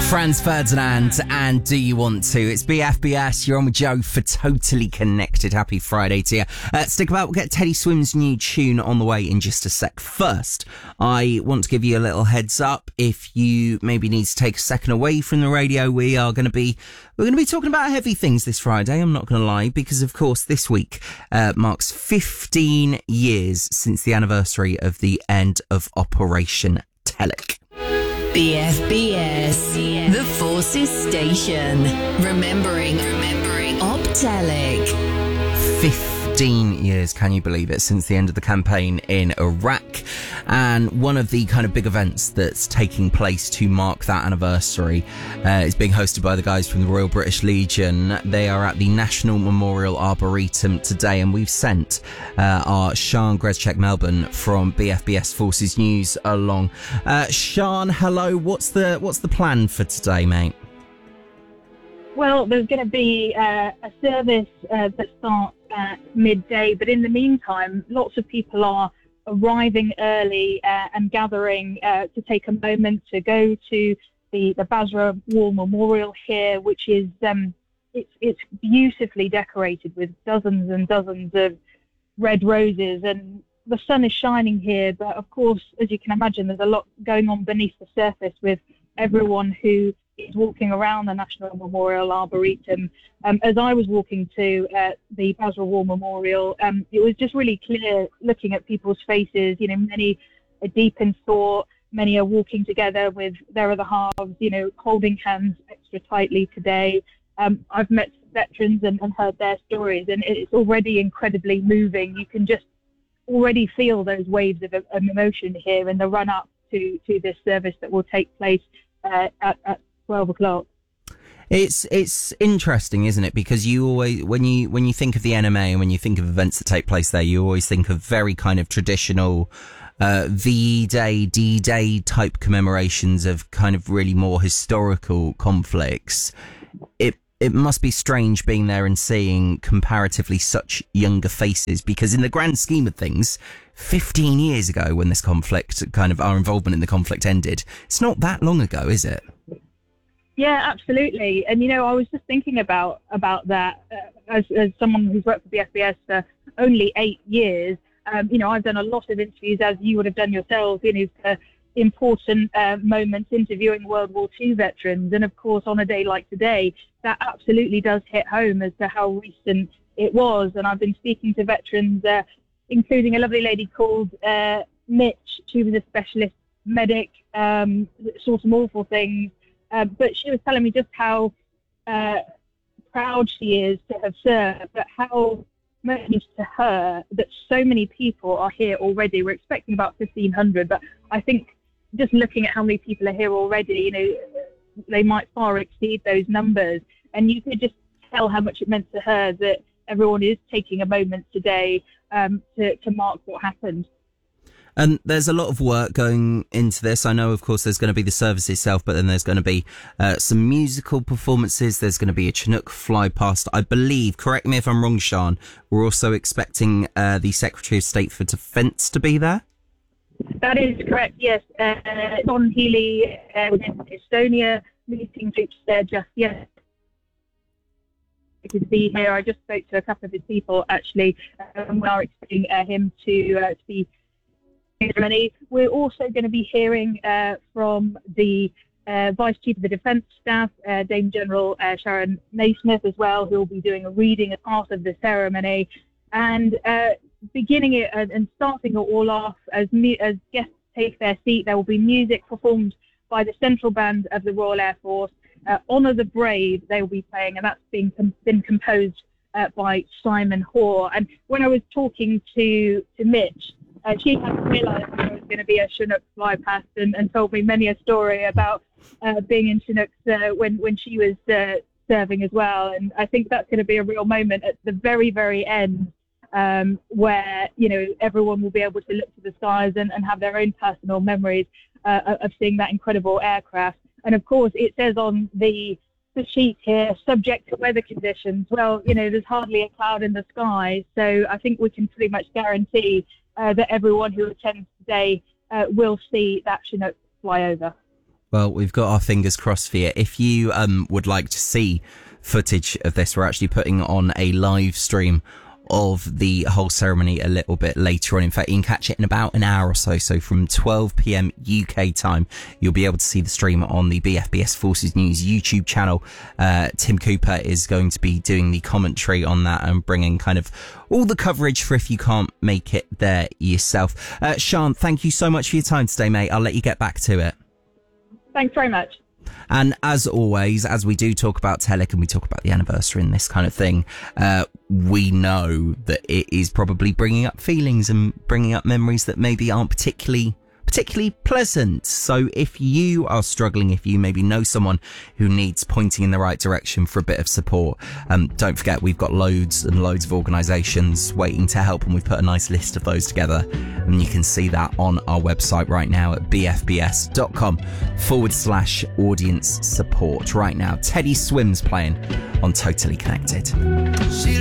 Franz Ferdinand and Do You Want To? It's BFBS. You're on with Joe for Totally Connected. Happy Friday to you. Stick about. We'll get Teddy Swim's new tune on the way in just a sec. First, I want to give you a little heads up. If you maybe need to take a second away from the radio, we're going to be talking about heavy things this Friday. I'm not going to lie, because of course this week marks 15 years since the anniversary of the end of Operation Telic. BFBS, the Forces Station. Remembering Optelic. 15 years, can you believe it, since the end of the campaign in Iraq. And one of the kind of big events that's taking place to mark that anniversary is being hosted by the guys from the Royal British Legion. They are at the National Memorial Arboretum today, and we've sent our Sean Grezchek Melbourne from BFBS Forces News along. Sean, hello. What's the plan for today, mate? Well, there's going to be a service that starts at midday, but in the meantime, lots of people are arriving early and gathering to take a moment to go to the Basra War Memorial here, which is it's beautifully decorated with dozens and dozens of red roses, and the sun is shining here. But of course, as you can imagine, there's a lot going on beneath the surface with everyone who is walking around the National Memorial Arboretum. As I was walking to the Basra War Memorial, it was just really clear looking at people's faces. You know, many are deep in thought, many are walking together with their other halves, you know, holding hands extra tightly today. I've met veterans and heard their stories, and it's already incredibly moving. You can just already feel those waves of emotion here in the run-up to this service that will take place at 12 o'clock. It's interesting, isn't it? Because you always, when you think of the NMA and when you think of events that take place there, you always think of very kind of traditional VE Day, D-Day type commemorations of kind of really more historical conflicts. It must be strange being there and seeing comparatively such younger faces, because in the grand scheme of things, 15 years ago when this conflict, kind of our involvement in the conflict ended, it's not that long ago, is it? Yeah, absolutely. And, you know, I was just thinking about that as someone who's worked for the SBS for only 8 years. You know, I've done a lot of interviews, as you would have done yourself, you know, for important moments, interviewing World War II veterans. And, of course, on a day like today, that absolutely does hit home as to how recent it was. And I've been speaking to veterans, including a lovely lady called Mitch. She was a specialist medic, saw some awful things. But she was telling me just how proud she is to have served, but how much to her that so many people are here already. We're expecting about 1,500, but I think just looking at how many people are here already, you know, they might far exceed those numbers. And you could just tell how much it meant to her that everyone is taking a moment today to mark what happened. And there's a lot of work going into this. I know, of course, there's going to be the service itself, but then there's going to be some musical performances. There's going to be a Chinook fly past. I believe, correct me if I'm wrong, Sean, we're also expecting the Secretary of State for Defence to be there? That is correct, yes. Don Healy within Estonia, meeting troops there just yet. To be here. I just spoke to a couple of his people, actually, and we are expecting him to be Germany. We're also going to be hearing from the Vice Chief of the Defence Staff, Dame General Sharon Naismith, as well, who will be doing a reading as part of the ceremony. And beginning it and starting it all off, as guests take their seat, there will be music performed by the Central Band of the Royal Air Force. Honour the Brave, they will be playing, and that's been composed by Simon Hoare. And when I was talking to Mitch, she hadn't realised there was going to be a Chinook fly past, and told me many a story about being in Chinooks when she was serving as well. And I think that's going to be a real moment at the very, very end, where, you know, everyone will be able to look to the skies and have their own personal memories of seeing that incredible aircraft. And of course, it says on the sheet here, subject to weather conditions. Well, you know, there's hardly a cloud in the sky, so I think we can pretty much guarantee that everyone who attends today will see that Chinook fly over. Well, we've got our fingers crossed for you. If you would like to see footage of this, we're actually putting on a live stream of the whole ceremony a little bit later on. In fact, you can catch it in about an hour or so. So from 12 p.m. UK time, you'll be able to see the stream on the BFBS Forces News YouTube channel. Tim Cooper is going to be doing the commentary on that and bringing kind of all the coverage for if you can't make it there yourself. Sian, thank you so much for your time today, mate. I'll let you get back to it. Thanks very much. And as always, as we do talk about Telic and we talk about the anniversary and this kind of thing, we know that it is probably bringing up feelings and bringing up memories that maybe aren't particularly pleasant. So if you are struggling, if you maybe know someone who needs pointing in the right direction for a bit of support, don't forget we've got loads and loads of organisations waiting to help, and we've put a nice list of those together, and you can see that on our website right now at bfbs.com/audience support. Right now, Teddy Swims playing on Totally Connected.